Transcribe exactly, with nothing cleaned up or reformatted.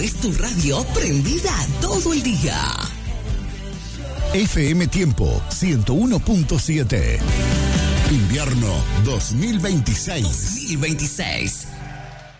es tu radio prendida todo el día. F M Tiempo ciento uno punto siete. Invierno dos mil veintiséis. dos mil veintiséis.